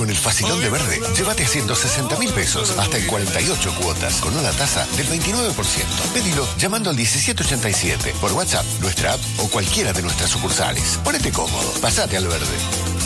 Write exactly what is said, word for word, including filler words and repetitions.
Con el facilón de Verde, llévate a ciento sesenta mil pesos hasta en cuarenta y ocho cuotas con una tasa del veintinueve por ciento. Pedilo llamando al diecisiete ochenta y siete por WhatsApp, nuestra app o cualquiera de nuestras sucursales. Ponete cómodo, pasate al Verde.